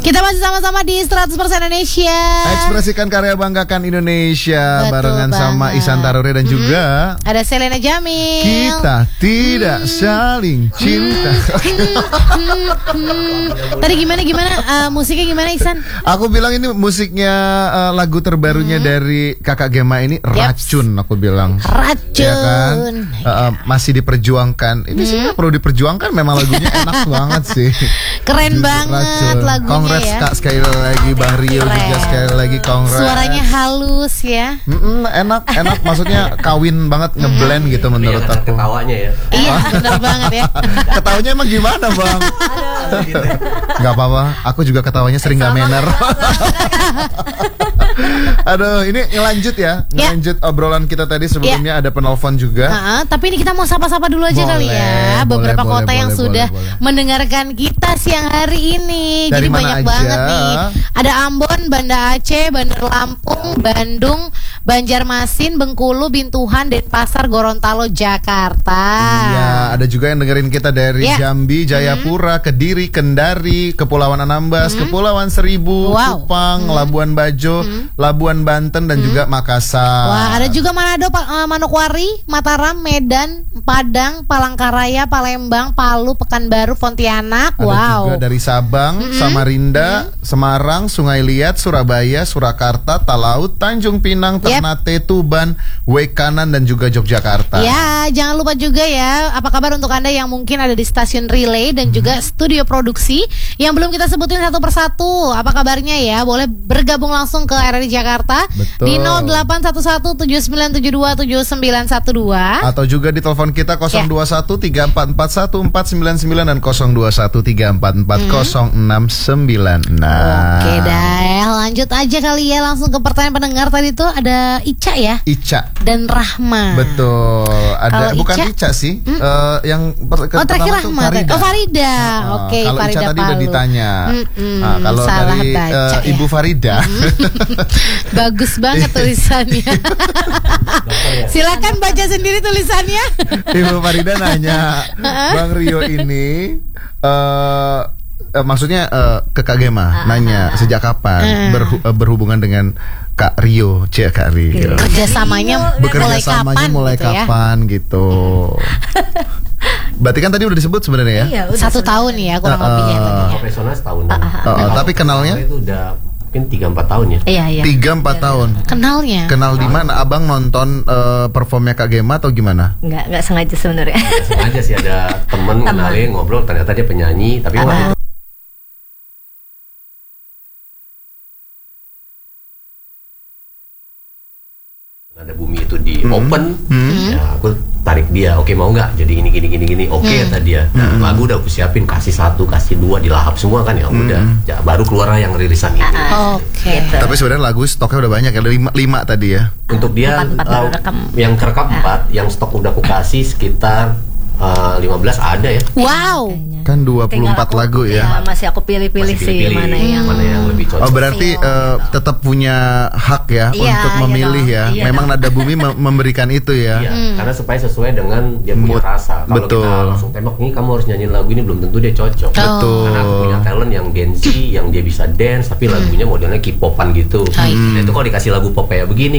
Kita masih sama-sama di 100% Indonesia. Ekspresikan karya, banggakan Indonesia. Betul barengan banget. sama Ihsan Taruri dan juga ada Selena Jamil. kita tidak saling cinta. Tadi gimana musiknya gimana Ihsan? Aku bilang ini musiknya lagu terbarunya dari Kakak Gema ini Racun. Aku bilang Racun. ya kan? Masih diperjuangkan. Ini sebenarnya perlu diperjuangkan. Memang lagunya enak banget sih. Keren Jujur, banget Racun. lagunya Kongres ya. Kak sekali lagi, Bang Rio juga sekali lagi kongres. Suaranya halus ya. Enak maksudnya kawin banget ngeblend gitu menurut aku. Ketawanya ya. Iya benar banget ya. Ketawanya emang gimana Bang? Gak apa-apa, aku juga ketawanya sering gak manner. Aduh, ini ngelanjut ya. Ngelanjut obrolan kita tadi sebelumnya ada penelpon juga. Tapi ini kita mau sapa-sapa dulu aja kali ya. Beberapa kota yang sudah mendengarkan kita siang hari ini. Dari Jadi mana banyak aja? banget nih. Ada Ambon, Banda Aceh, Bandar Lampung, Bandung, Banjarmasin, Bengkulu, Bintuhan, Denpasar, Gorontalo, Jakarta. Iya, ada juga yang dengerin kita dari Jambi, Jayapura, Kediri, Kendari, Kepulauan Anambas, Kepulauan Seribu, Kupang, Labuan Bajo, Labuan Banten dan juga Makassar. Wah, ada juga Manado, Manokwari, Mataram, Medan, Padang, Palangkaraya, Palembang, Palu, Pekanbaru, Pontianak. Ada juga dari Sabang, Samarinda, Semarang, Sungai Liat, Surabaya, Surakarta, Talaut, Tanjung Pinang, Ternate, Tuban, Wekanan dan juga Yogyakarta. Ya, jangan lupa juga ya, apa kabar untuk Anda yang mungkin ada di stasiun relay dan juga studio produksi yang belum kita sebutin satu persatu. Apa kabarnya ya? Boleh bergabung langsung ke RRI Jakarta. Betul. Di 081179722912 atau juga di telepon kita 0213441499 dan 0213440696. Oke dah, lanjut aja kali ya, langsung ke pertanyaan pendengar. Tadi tuh ada Ica ya? Ica dan Rahma. Betul. Ada Kalau bukan Ica sih. Yang terakhir Rahma. Farida. Farida. Oke, kalau Farida Ica tadi Palu. udah ditanya. Kalau salah dari baca, Ibu Farida. Bagus banget tulisannya. Silakan baca sendiri tulisannya. Ibu Farida nanya, Bang Rio ini maksudnya ke Kak Gema nanya sejak kapan berhubungan dengan Kak Rio, Kak Rio. Kerjasamanya mulai kapan gitu. Berarti kan tadi udah disebut sebenarnya ya? Iya, 1 tahun ya kurang lebihnya tadi. Profesional setahun. Tapi kenalnya itu udah mungkin 3-4 tahun ya. Iya. 3-4 tahun. Kenal di mana? Abang nonton performnya Kak Gema atau gimana? Enggak sengaja sebenarnya. Sengaja sih, ada temen kenalin, ngobrol, ternyata dia penyanyi, tapi waktu itu ada Bumi itu di open, ya aku tarik dia, oke mau nggak jadi gini, oke kata dia. Nah, lagu udah aku siapin, kasih 1, kasih 2, dilahap semua kan ya udah, ya, baru keluar yang rilisan ini. Oke. Tapi sebenarnya lagu stoknya udah banyak ya, 5 tadi ya. Untuk dia yang kerekam 4, yang stok udah aku kasih sekitar 15 ada ya. Wow. Kan 24 lagu ya. Masih aku pilih-pilih sih mana yang lebih cocok. Oh berarti tetap punya hak ya untuk memilih ya. Memang Nada Bumi memberikan itu ya. Iya, karena supaya sesuai dengan dia punya rasa. Kalau kita langsung tembak nih kamu harus nyanyiin lagu ini, belum tentu dia cocok. Betul. Karena aku punya talent yang dance, yang dia bisa dance tapi lagunya modelnya K-popan gitu. Nah itu kalau dikasih lagu pop kayak begini